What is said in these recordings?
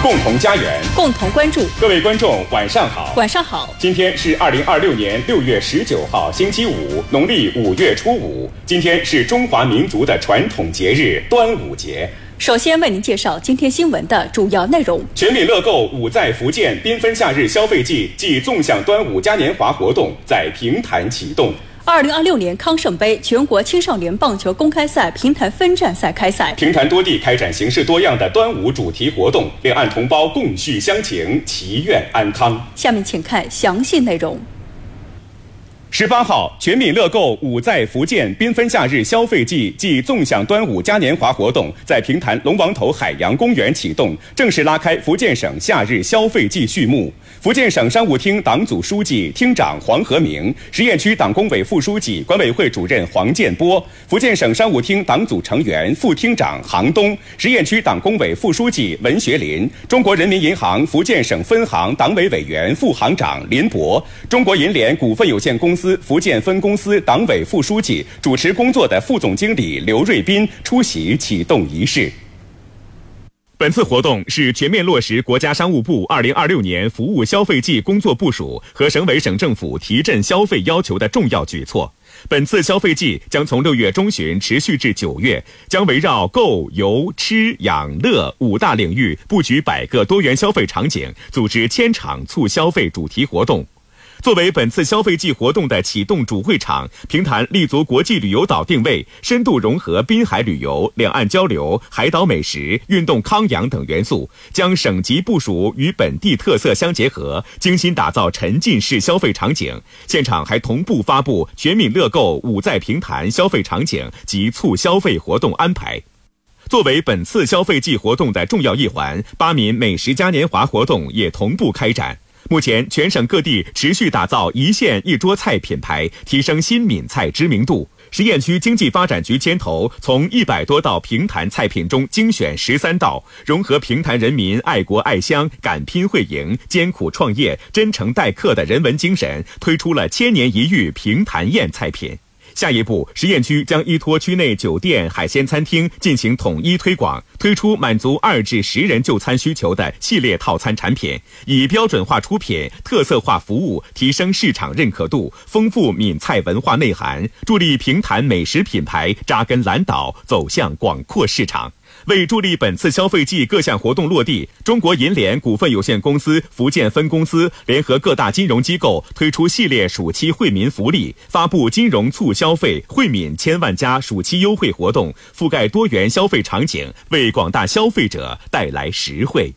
共同家园， 共同关注。 各位观众，晚上好。 晚上好。 今天是2026年6月19号，星期五，农历5月初5。今天是中华民族的传统节日端午节。 首先为您介绍今天新闻的主要内容。 全民乐购五在福建缤纷夏日消费季暨纵享端午嘉年华活动在平潭启动。 2026年康盛杯全国青少年棒球公开赛平潭分站赛开赛， 平潭多地开展形式多样的端午主题活动，两岸同胞共叙乡情，祈愿安康。 下面请看详细内容。 18号，全民乐购五在福建缤纷夏日消费季暨纵享端午嘉年华活动在平潭龙王头海洋公园启动，正式拉开福建省夏日消费季序幕。福建省商务厅党组书记、厅长黄和明，实验区党工委副书记、管委会主任黄建波，福建省商务厅党组成员、副厅长杭东，实验区党工委副书记文学林，中国人民银行福建省分行党委委员、副行长林博，中国银联股份有限公司福建分公司党委副书记、主持工作的副总经理刘瑞斌出席启动仪式。本次活动是全面落实国家商务部2026年服务消费季工作部署和省委省政府提振消费要求的重要举措。本次消费季将从6月中旬持续至9月，将围绕购、游、吃、养、乐5大领域布局100个多元消费场景，组织1000场促消费主题活动。作为本次消费季活动的启动主会场，平潭立足国际旅游岛定位，深度融合滨海旅游、两岸交流、海岛美食、运动康养等元素，将省级部署与本地特色相结合，精心打造沉浸式消费场景。现场还同步发布全民乐购五在平潭消费场景及促消费活动安排。作为本次消费季活动的重要一环，8民美食嘉年华活动也同步开展。目前，全省各地持续打造一县一桌菜品牌，提升新闽菜知名度。实验区经济发展局牵头，从100多道平潭菜品中精选13道，融合平潭人民爱国爱乡、敢拼会赢、艰苦创业、真诚待客的人文精神，推出了千年一遇平潭宴菜品。下一步，实验区将依托区内酒店、海鲜餐厅进行统一推广，推出满足2至10人就餐需求的系列套餐产品，以标准化出品、特色化服务提升市场认可度，丰富闽菜文化内涵，助力平潭美食品牌扎根蓝岛，走向广阔市场。为助力本次消费季各项活动落地，中国银联股份有限公司福建分公司联合各大金融机构推出系列暑期惠民福利，发布金融促消费惠民1000万加暑期优惠活动，覆盖多元消费场景，为广大消费者带来实惠。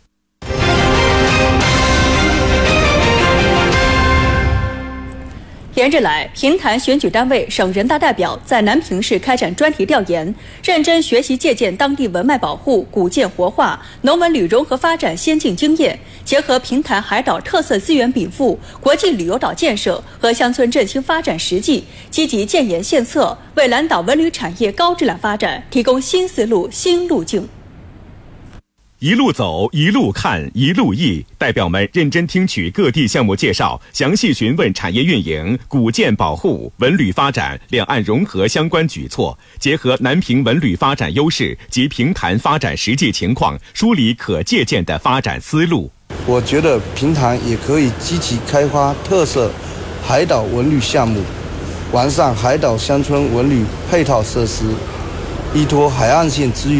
连日来，平潭选举单位省人大代表在南平市开展专题调研，认真学习借鉴当地文脉保护、古建活化、农文旅融合发展先进经验，结合平潭海岛特色资源禀赋、国际旅游岛建设和乡村振兴发展实际，积极建言献策，为蓝岛文旅产业高质量发展提供新思路、新路径。 一路走，一路看，一路议，代表们认真听取各地项目介绍，详细询问产业运营、古建保护、文旅发展、两岸融合相关举措，结合南平文旅发展优势及平潭发展实际情况，梳理可借鉴的发展思路。 我觉得平潭也可以积极开发特色海岛文旅项目，完善海岛乡村文旅配套设施，依托海岸线资源